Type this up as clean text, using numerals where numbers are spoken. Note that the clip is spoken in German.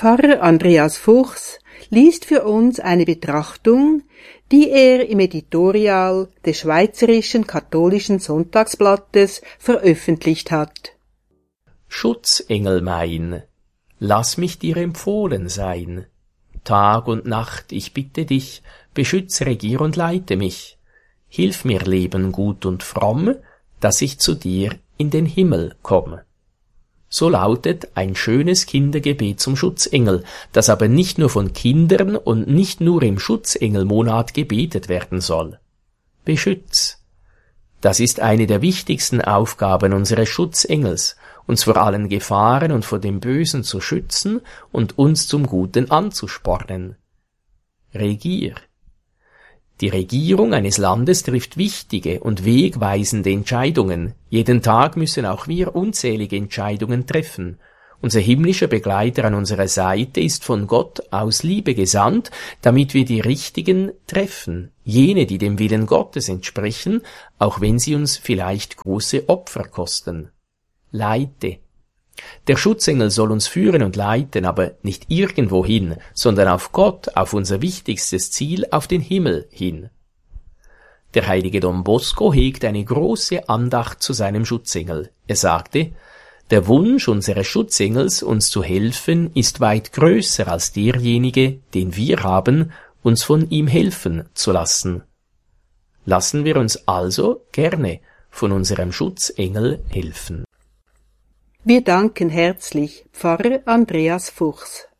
Pfarrer Andreas Fuchs liest für uns eine Betrachtung, die er im Editorial des Schweizerischen Katholischen Sonntagsblattes veröffentlicht hat. Schutzengel mein, lass mich dir empfohlen sein. Tag und Nacht, ich bitte dich, beschütze, regier und leite mich. Hilf mir leben gut und fromm, dass ich zu dir in den Himmel komme. So lautet ein schönes Kindergebet zum Schutzengel, das aber nicht nur von Kindern und nicht nur im Schutzengelmonat gebetet werden soll. Beschütz. Das ist eine der wichtigsten Aufgaben unseres Schutzengels, uns vor allen Gefahren und vor dem Bösen zu schützen und uns zum Guten anzuspornen. Regier. Die Regierung eines Landes trifft wichtige und wegweisende Entscheidungen. Jeden Tag müssen auch wir unzählige Entscheidungen treffen. Unser himmlischer Begleiter an unserer Seite ist von Gott aus Liebe gesandt, damit wir die richtigen treffen, jene, die dem Willen Gottes entsprechen, auch wenn sie uns vielleicht große Opfer kosten. Leite. Der Schutzengel soll uns führen und leiten, aber nicht irgendwohin, sondern auf Gott, auf unser wichtigstes Ziel, auf den Himmel hin. Der heilige Don Bosco hegt eine große Andacht zu seinem Schutzengel. Er sagte, der Wunsch unseres Schutzengels, uns zu helfen, ist weit größer als derjenige, den wir haben, uns von ihm helfen zu lassen. Lassen wir uns also gerne von unserem Schutzengel helfen. Wir danken herzlich Pfarrer Andreas Fuchs.